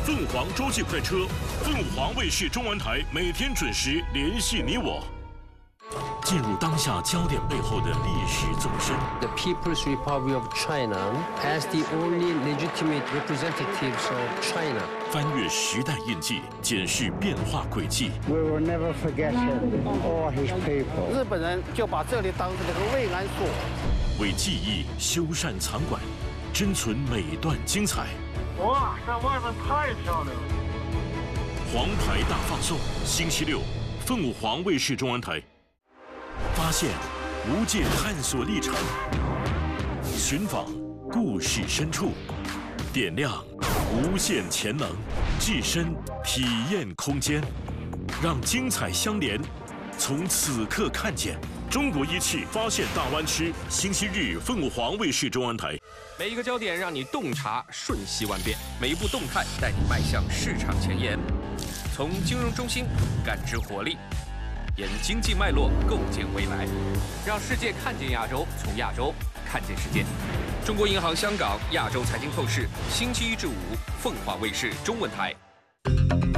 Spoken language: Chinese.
凤凰洲际快车，凤凰卫视中文台每天准时联系你我。进入当下焦点背后的历史纵深。 The People's Republic of China as the only legitimate representatives of China. 翻越时代印记，检视变化轨迹。 We will never forget him or his people. 日本人就把这里当成了个慰安所， 为记忆修缮藏馆，珍存每段精彩。 哇，这外面太漂亮了！ 黄牌大放送，星期六，凤凰卫视中文台。发现无界探索历程，寻访故事深处，点亮无限潜能，置身体验空间，让精彩相连，从此刻看见中国一汽发现大湾区。星期日，凤凰卫视中文台。 每一个焦点让你洞察瞬息万变，每一步动态带你迈向市场前沿，从金融中心感知活力。沿经济脉络构建未来，让世界看见亚洲，从亚洲看见世界。中国银行香港亚洲财经透视，星期一至五，凤凰卫视中文台。